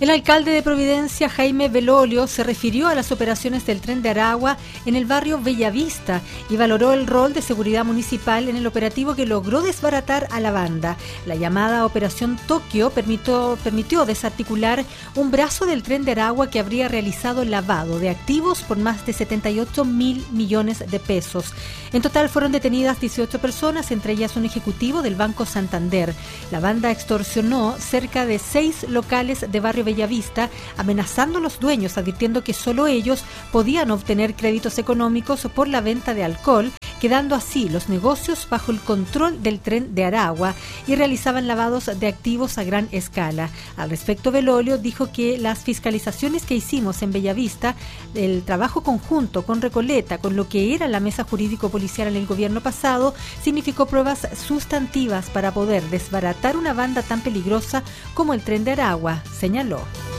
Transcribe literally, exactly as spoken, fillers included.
El alcalde de Providencia, Jaime Belolio, se refirió a las operaciones del Tren de Aragua en el barrio Bellavista y valoró el rol de seguridad municipal en el operativo que logró desbaratar a la banda. La llamada Operación Tokio permitió, permitió desarticular un brazo del Tren de Aragua que habría realizado lavado de activos por más de setenta y ocho mil millones de pesos. En total fueron detenidas dieciocho personas, entre ellas un ejecutivo del Banco Santander. La banda extorsionó cerca de seis locales de barrio Bellavista, amenazando a los dueños, advirtiendo que solo ellos podían obtener créditos económicos por la venta de alcohol, quedando así los negocios bajo el control del Tren de Aragua, y realizaban lavados de activos a gran escala. Al respecto, Belolio dijo que las fiscalizaciones que hicimos en Bellavista, el trabajo conjunto con Recoleta, con lo que era la mesa jurídico-policial en el gobierno pasado, significó pruebas sustantivas para poder desbaratar una banda tan peligrosa como el Tren de Aragua, señaló.